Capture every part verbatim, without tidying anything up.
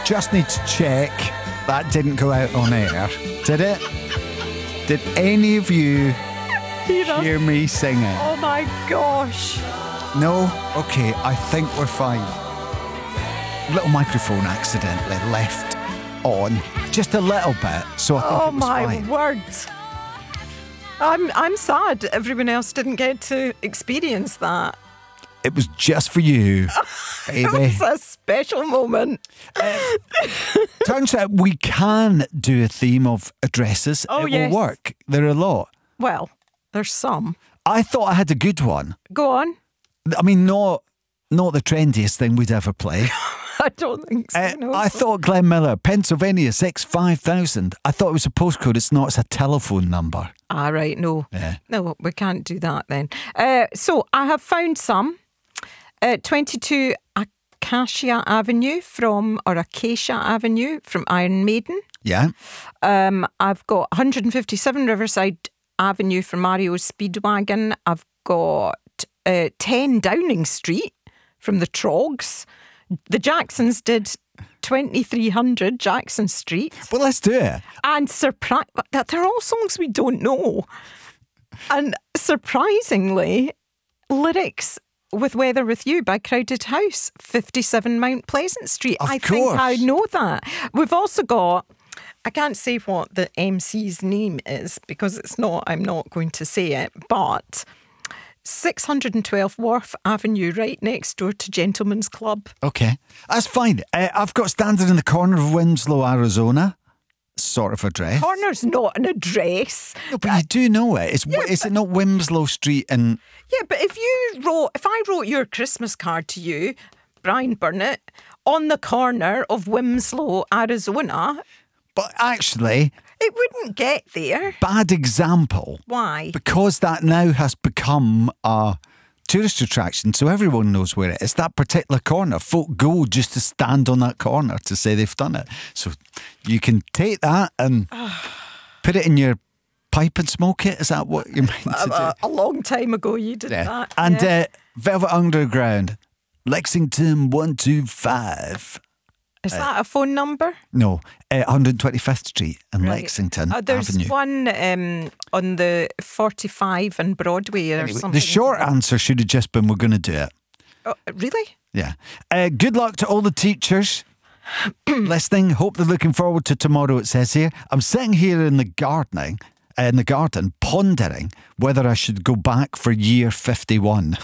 just need to check that didn't go out on air. Did it? Did any of you hear me singing? Oh my gosh. No? Okay, I think we're fine. Little microphone accidentally left on. Just a little bit, so I think Oh it was my fine. word. I'm I'm sad everyone else didn't get to experience that. It was just for you, baby. It was a special moment. Turns out we can do a theme of addresses. Oh, it yes. will work. There are a lot. Well, there's some. I thought I had a good one. Go on. I mean, not not the trendiest thing we'd ever play. I don't think so. Uh, no. I thought Glen Miller, Pennsylvania, six five thousand. I thought it was a postcode. It's not. It's a telephone number. Ah, right. No. Yeah. No, we can't do that then. Uh, so I have found some. Uh, twenty-two Acacia Avenue from, or Acacia Avenue from Iron Maiden. Yeah. Um, I've got one hundred fifty-seven Riverside Avenue from Mario Speedwagon. I've got uh, ten Downing Street from the Trogs. The Jacksons did twenty-three hundred Jackson Street. Well, let's do it. And surprise, they're all songs we don't know. And surprisingly, lyrics with Weather With You by Crowded House, fifty-seven Mount Pleasant Street. Of I course. think I know that. We've also got, I can't say what the M C's name is because it's not, I'm not going to say it, but six hundred twelve Wharf Avenue, right next door to Gentleman's Club. Okay. That's fine. Uh, I've got standing in the corner of Winslow, Arizona. Sort of address. Corner's not an address. No, but you do know it. It's, Yeah, is but- it not Winslow Street and... Yeah, but if you wrote, if I wrote your Christmas card to you, Brian Burnett, on the corner of Winslow, Arizona, But actually, it wouldn't get there. bad example. Why? Because that now has become a tourist attraction, so everyone knows where it is. That particular corner, folk go just to stand on that corner to say they've done it. So you can take that and put it in your pipe and smoke it. Is that what you're meant to do? A, a long time ago you did Yeah. that. And yeah. uh, Velvet Underground, Lexington one two five. Is that a phone number? No, uh, one hundred twenty-fifth Street and Right. Lexington Uh, there's Avenue. one um, on the forty-five and Broadway or Anyway, something. the short answer should have just been, we're going to do it. Oh, really? Yeah. Uh, good luck to all the teachers listening. Hope they're looking forward to tomorrow, it says here. I'm sitting here in the gardening, uh, in the garden, pondering whether I should go back for year fifty-one.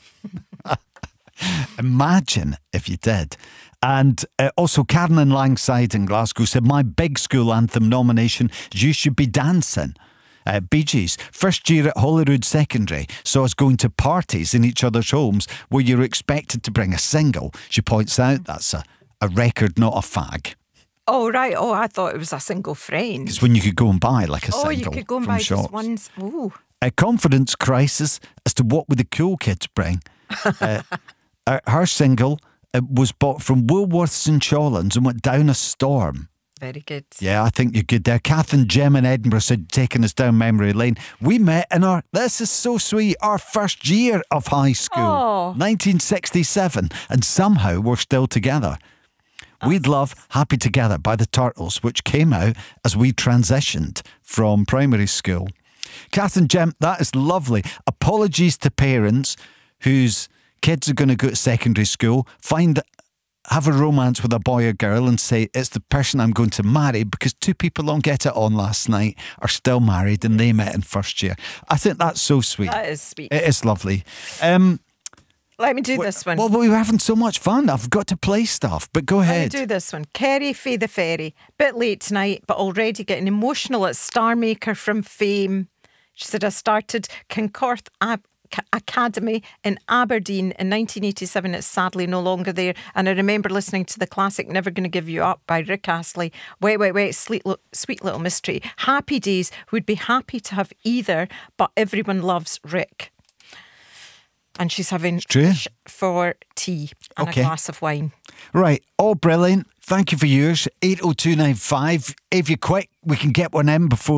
Imagine if you did. And uh, also Karen in Langside in Glasgow said, my big school anthem nomination is You Should Be Dancing. Uh, Bee Gees, first year at Holyrood Secondary, saw us going to parties in each other's homes where you're expected to bring a single. She points out that's a, a record, not a fag. Oh, right. Oh, I thought it was a single friend. It's when you could go and buy like a Oh, single you could go and from buy shops. just ones. Ooh. A confidence crisis as to what would the cool kids bring. uh, uh, her single uh, was bought from Woolworths and Shawlands and went down a storm. Very good. Yeah, I think you're good there. Kath and Jim in Edinburgh said, taking us down memory lane. We met in our, this is so sweet, our first year of high school, Oh. nineteen sixty-seven, and somehow we're still together. We'd love Happy Together by the Turtles, which came out as we transitioned from primary school. Kath and Jim, that is lovely. Apologies to parents whose kids are going to go to secondary school, find have a romance with a boy or girl and say, it's the person I'm going to marry because two people on Get It On last night are still married and they met in first year. I think that's so sweet. That is sweet. It is lovely. Um, Let me do this one. well, we were having so much fun. I've got to play stuff, but go Let ahead. me do this one. Kerry Faye the Ferry. Bit late tonight, but already getting emotional at Star Maker from Fame. She said, I started Concorth Ab- Academy in Aberdeen in nineteen eighty-seven. It's sadly no longer there. And I remember listening to the classic Never Gonna Give You Up by Rick Astley. Wait, wait, wait, sweet, sweet little mystery. Happy Days would be happy to have either, but everyone loves Rick. And she's having true. fish for tea and Okay. a glass of wine. Right, all brilliant. Thank you for yours. eight oh two nine five. If you're quick, we can get one in before